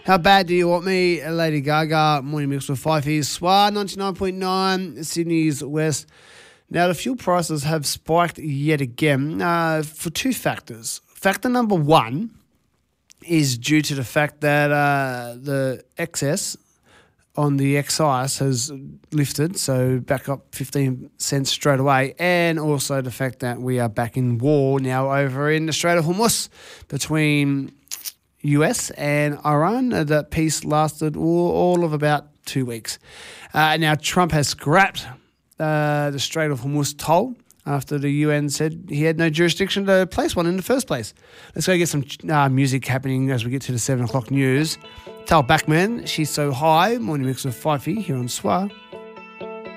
How Bad Do You Want Me? Lady Gaga, Morning Mix with Fifey. SWA 99.9, Sydney's West. Now, the fuel prices have spiked yet again for two factors. Factor number one is due to the fact that the excess on the excise has lifted, so back up 15 cents straight away, and also the fact that we are back in war now over in the Strait of Hormuz between US and Iran. That peace lasted all of about 2 weeks. Now, Trump has scrapped the Strait of Hormuz toll after the UN said he had no jurisdiction to place one in the first place. Let's go get some music happening as we get to the 7 o'clock news. Tal Bachman, She's So High, Morning Mix with Fifey here on SWA.